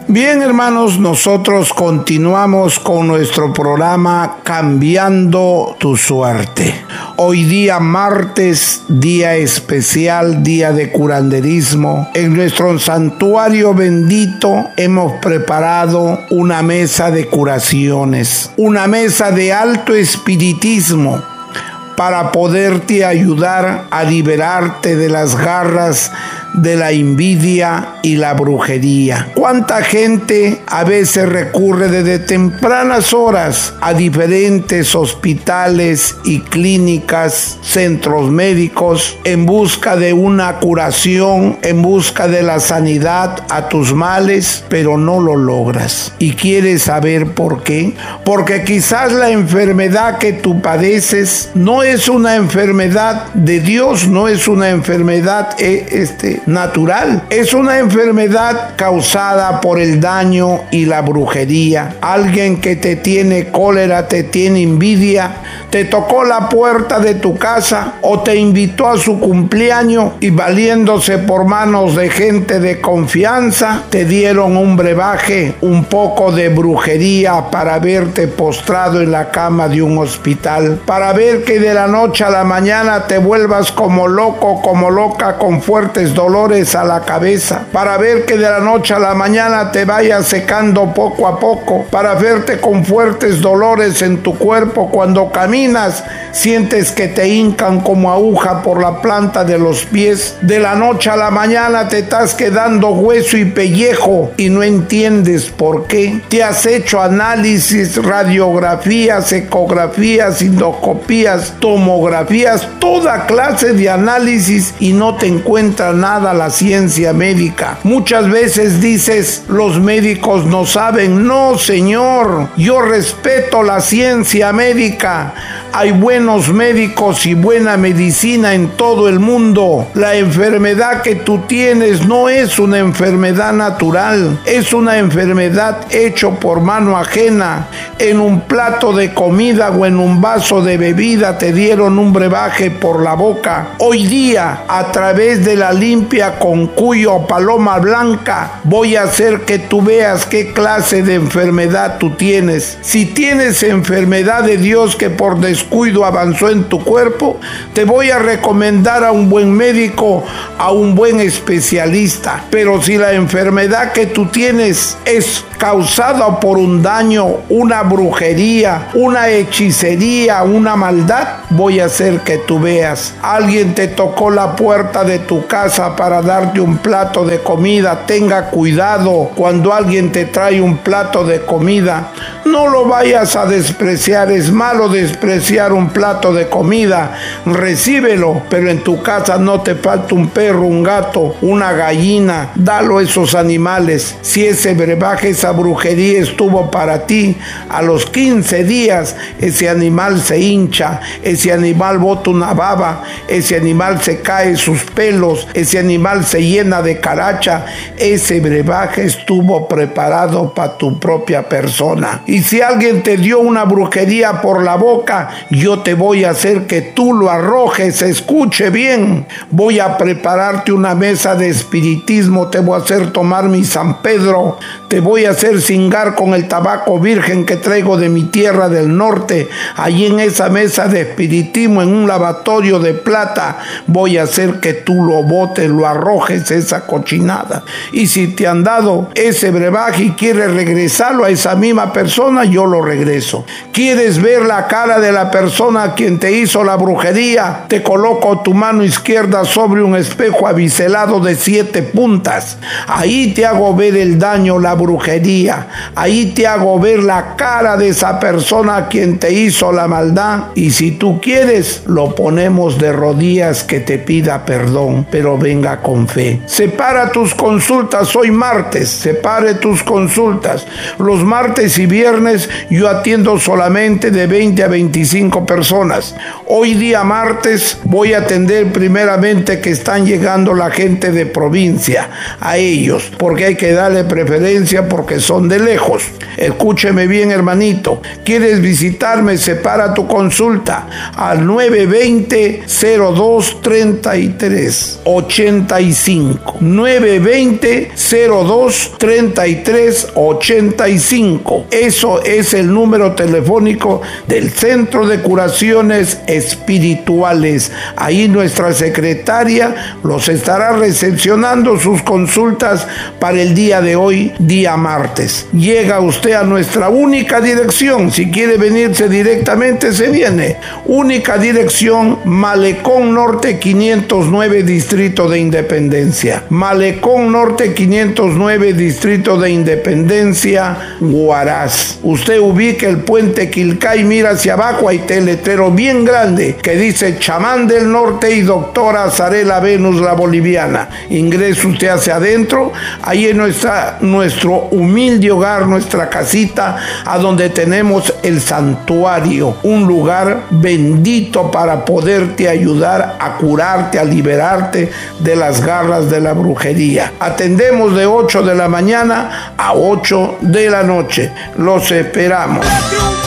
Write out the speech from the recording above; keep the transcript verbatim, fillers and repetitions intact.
Bien, hermanos, nosotros continuamos con nuestro programa Cambiando tu Suerte. Hoy día martes, día especial, día de curanderismo. En nuestro santuario bendito hemos preparado una mesa de curaciones, una mesa de alto espiritismo para poderte ayudar a liberarte de las garras de la envidia y la brujería. ¿Cuánta gente a veces recurre desde tempranas horas a diferentes hospitales y clínicas, centros médicos, en busca de una curación, en busca de la sanidad a tus males, pero no lo logras? ¿Y quieres saber por qué? Porque quizás la enfermedad que tú padeces no es una enfermedad de Dios, no es una enfermedad eh, este, natural, es una enfermedad causada por el daño y la brujería. Alguien que te tiene cólera, te tiene envidia, te tocó la puerta de tu casa o te invitó a su cumpleaños y valiéndose por manos de gente de confianza, te dieron un brebaje, un poco de brujería para verte postrado en la cama de un hospital, para ver que de la noche a la mañana te vuelvas como loco, como loca, con fuertes dolores a la cabeza, para ver que de la noche a la mañana te vayas secando poco a poco, para verte con fuertes dolores en tu cuerpo. Cuando caminas sientes que te hincan como aguja por la planta de los pies. De la noche a la mañana te estás quedando hueso y pellejo y no entiendes por qué. Te has hecho análisis, radiografías, ecografías, endoscopías, tomografías, toda clase de análisis y no te encuentra nada la ciencia médica. Muchas veces dices, los médicos no saben. No, señor, yo respeto la ciencia médica. Hay buenos médicos y buena medicina en todo el mundo. La enfermedad que tú tienes no es una enfermedad natural, es una enfermedad hecha por mano ajena. En un plato de comida o en un vaso de bebida te dieron un brebaje por la boca. Hoy día, a través de la limpia con cuyo o paloma blanca, voy a hacer que tú veas qué clase de enfermedad tú tienes. Si tienes enfermedad de Dios que por descuido avanzó en tu cuerpo, te voy a recomendar a un buen médico, a un buen especialista. Pero si la enfermedad que tú tienes es causada por un daño, una brujería, una hechicería, una maldad, voy a hacer que tú veas. Alguien te tocó la puerta de tu casa para darte un plato de comida. Tenga cuidado cuando alguien te trae un plato de comida. No lo vayas a despreciar. Es malo despreciar un plato de comida. Recíbelo, pero en tu casa no te falta un perro, un gato, una gallina. Dalo a esos animales. Si ese brebaje, esa brujería estuvo para ti, a los quince días ese animal se hincha, ese animal bota una baba, ese animal se cae sus pelos, ese animal se llena de caracha. Ese brebaje estuvo preparado para tu propia persona. Y si alguien te dio una brujería por la boca, yo te voy a hacer que tú lo arrojes. Escuche bien, voy a prepararte una mesa de espiritismo, te voy a hacer tomar mi San Pedro, te voy a hacer cingar con el tabaco virgen que traigo de mi tierra del norte. Allí en esa mesa de espiritismo, en un lavatorio de plata, voy a hacer que tú lo botes, lo arrojes, esa cochinada. Y si te han dado ese brebaje y quieres regresarlo a esa misma persona, yo lo regreso. ¿Quieres ver la cara de la persona a quien te hizo la brujería? Te coloco tu mano izquierda sobre un espejo abiselado de siete puntas. Ahí te hago ver el daño, la brujería. Ahí te hago ver la cara de esa persona a quien te hizo la maldad. Y si tú quieres, lo ponemos de rodillas que te pida perdón, pero venga con fe. Separa tus consultas hoy martes, separe tus consultas. Los martes y viernes yo atiendo solamente de veinte a veinticinco personas. Hoy día martes voy a atender primeramente que están llegando la gente de provincia, a ellos, porque hay que darle preferencia porque que son de lejos. Escúcheme bien, hermanito. ¿Quieres visitarme? Separa tu consulta al nueve veinte, cero dos, treinta y tres, ochenta y cinco. nueve veinte, cero dos, treinta y tres, ochenta y cinco. Eso es el número telefónico del Centro de Curaciones Espirituales. Ahí nuestra secretaria los estará recepcionando sus consultas para el día de hoy, día martes. Llega usted a nuestra única dirección. Si quiere venirse directamente, se viene. Única dirección, Malecón Norte quinientos nueve, Distrito de Independencia. Malecón Norte quinientos nueve, Distrito de Independencia, Huaraz. Usted ubica el puente Quilcay, mira hacia abajo, hay un letrero bien grande que dice Chamán del Norte y Doctora Zarela Venus la Boliviana. Ingresa usted hacia adentro, ahí en nuestra, nuestro humilde hogar, nuestra casita, a donde tenemos el santuario, un lugar bendito para poderte ayudar a curarte, a liberarte de las garras de la brujería. Atendemos de ocho de la mañana a ocho de la noche. Los esperamos.